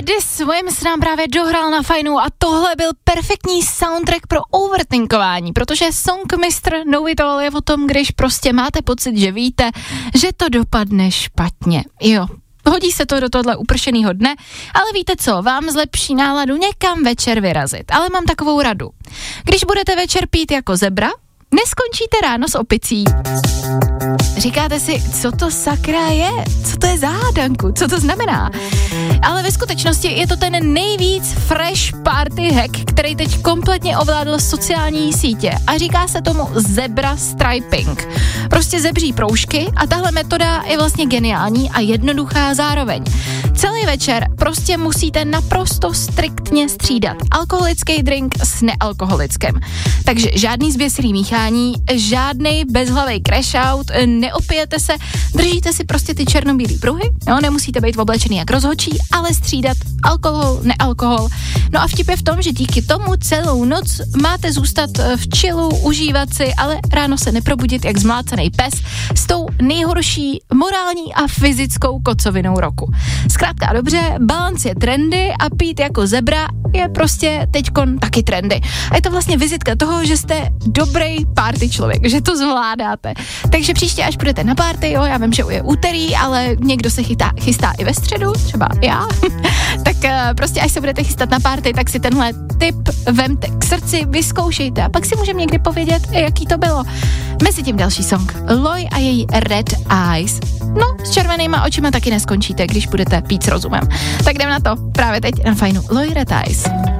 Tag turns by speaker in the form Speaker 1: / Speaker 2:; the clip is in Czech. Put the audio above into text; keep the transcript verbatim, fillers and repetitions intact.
Speaker 1: This Swim se nám právě dohrál na fajnu a tohle byl perfektní soundtrack pro overthinkování, protože Song mistr Know It All je o tom, když prostě máte pocit, že víte, že to dopadne špatně. Jo. Hodí se to do tohle upršenýho dne, ale víte co, vám zlepší náladu někam večer vyrazit. Ale mám takovou radu. Když budete večer pít jako zebra, neskončíte ráno s opicí. Říkáte si, co to sakra je? Co to je za hádanku? Co to znamená? Ale ve skutečnosti je to ten nejvíc fresh party hack, který teď kompletně ovládl sociální sítě a říká se tomu zebra striping. Prostě zebří proužky a tahle metoda je vlastně geniální a jednoduchá zároveň. Celý večer prostě musíte naprosto striktně střídat alkoholický drink s nealkoholickým. Takže žádný zběsilý míchání, žádnej bezhlavej crash out, neopijete se, držíte si prostě ty černobílý pruhy, jo, nemusíte být oblečený jak rozhočí, ale střídat alkohol, nealkohol. No a vtip je v tom, že díky tomu celou noc máte zůstat v chillu, užívat si, ale ráno se neprobudit jak zmlácený pes s tou nejhorší morální a fyzickou kocovinou roku. Zkrátka dobře, balance je trendy a pít jako zebra je prostě teďkon taky trendy. A je to vlastně vizitka toho, že jste dobrý party člověk, že to zvládáte. Takže příště, až půjdete na party, jo, já vím, že je úterý, ale někdo se chytá, chystá i ve středu, třeba já, tak uh, prostě až se budete chystat na party, tak si tenhle tip vemte k srdci, vyzkoušejte a pak si můžeme někdy povědět, jaký to bylo. Mezi tím další song. Loj a její Red Eyes. No, s červenýma očima taky neskončíte, když budete pít s rozumem. Tak jdem na to právě teď na fajnu Loj Red Eyes.